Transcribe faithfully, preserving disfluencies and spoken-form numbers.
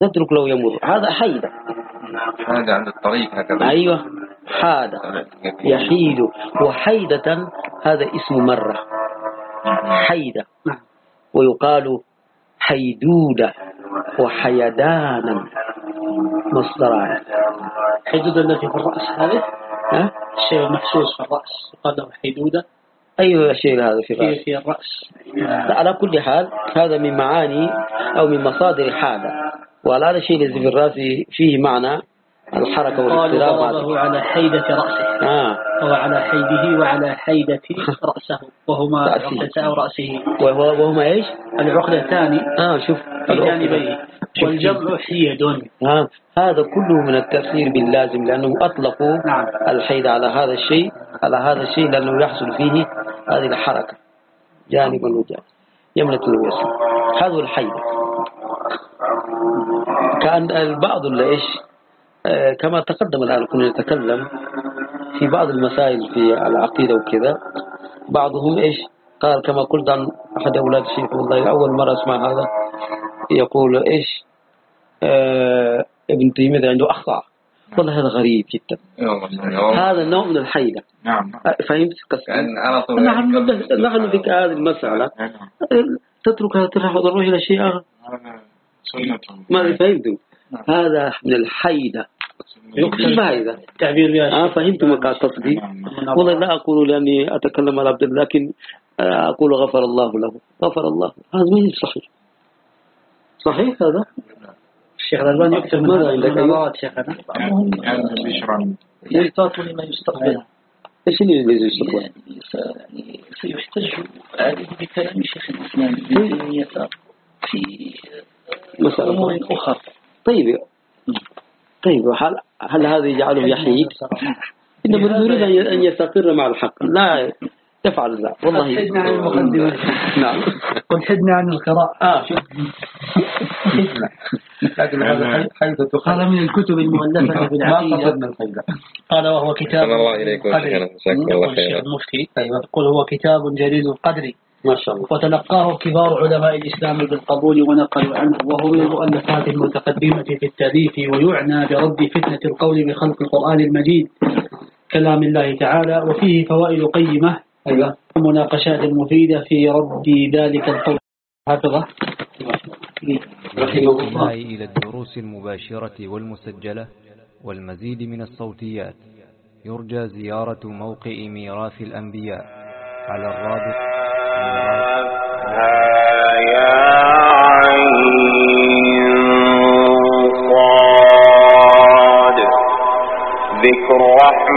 نترك له يمر. هذا حيدة. هذا عند الطريق هكذا. أيوة حاد يحيد. وحيدة هذا اسم مرة حيدة. ويقال حيدودة وحيدانا مصدران. حيدودة التي في الرأس هذه ها؟ الشيء المحسوس في الرأس يقال له حيدودة. أيوة الشيء هذا في الرأس. في, في الرأس. على كل حال هذا من معاني أو من مصادر حادة. وعلى هذا الشيء الذي في الرأس فيه معنى الحركة والاضطراب. قالوا على حيدة رأسه. آه. أو على حيده وعلى حيدة رأسه وهما عقدة أو رأسه. وهو وهما إيش؟ العقدتان. آه شوف في جانبيه. والجمع حيد. آه. هذا كله من التفسير باللازم لأنه أطلقوا نعم. الحيد على هذا الشيء على هذا الشيء لأنه يحصل فيه هذه الحركة جانبا وجانبا يمنة الوسط. هذا الحيد. كان البعض اللي إيش آه كما تقدم الآن كنا نتكلم في بعض المسائل في العقيدة وكذا. بعضهم إيش قال كما قلت عن أحد أولاد الشيخ والله أول مرة أسمع هذا يقول إيش آه ابن تيمية عنده أخطاء. والله هذا غريب جدا. هذا نوع من الحيدة. نعم. فهمت قصدي؟ نحن نحن في هذه المسألة تتركها تروح إلى شيء آخر. ما فهمتم؟ هذا من الحيدة. يقصد هذا تعبير بها. آه فهمتم ما قصدي؟ والله لا أقول لأني أتكلم على عبد الله لكن أقول غفر الله له غفر الله. هذا ما صحيح. صحيح هذا. الشيخ الألباني يكتب ماذا عندك مناظرات شيخنا. يعني بيشرح. يلتقط لما يستقبل. إيش اللي الذي يستقبل؟ يعني سيحتج عليه بكلام شيخ الإسلام ابن تيمية في أمور أخرى. طيب طيب هل هل هذا يجعله يحيد؟ إنما يريد أن يستقر مع الحق لا يفعل ذلك. والله حدنا عن المقدمة. نعم قل حدنا عن القراءة. آه شوف حدنا. لكن هذا حيث هذا من الكتب المؤلفة في العقيدة. قال وهو كتاب الله إليكم الله خير. المفتي يقول هو كتاب جليل القدر ما شاء الله. وتلقاه كبار علماء الإسلام بالقبول ونقلوا عنه وهو من المؤلفات المتقدمة في التأليف ويعنى برد فتنة القول بخلق القرآن المجيد كلام الله تعالى وفيه فوائد قيمة أيضا مناقشات مفيدة في رد ذلك القول. حافظة إلى الدروس المباشرة والمسجلة والمزيد من الصوتيات يرجى زيارة موقع ميراث الأنبياء على الرابط يا عين صاد ذكر رحمة